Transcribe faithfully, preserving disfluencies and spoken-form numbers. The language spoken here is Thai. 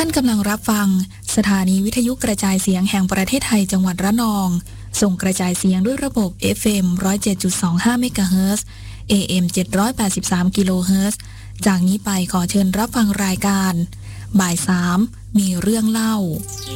านกำลังรับฟังสถานีวิทยุกระจายเสียงแห่งประเทศไทยจังหวัดระนองส่งกระจายเสียงด้วยระบบ เอฟ เอ็ม หนึ่งศูนย์เจ็ดจุดสองห้า เมกะเฮิรตซ์ เอ เอ็ม เจ็ดร้อยแปดสิบสาม กิโลเฮิรตซ์ จากนี้ไปขอเชิญรับฟังรายการบ่ายสามมีเรื่องเล่า